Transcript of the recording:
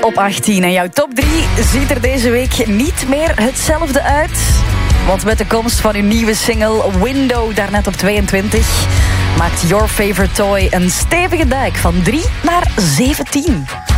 op 18. En jouw top 3 ziet er deze week niet meer hetzelfde uit. Want met de komst van uw nieuwe single Window, daarnet op 22... maakt Your Favorite Toy een stevige duik van 3 naar 17.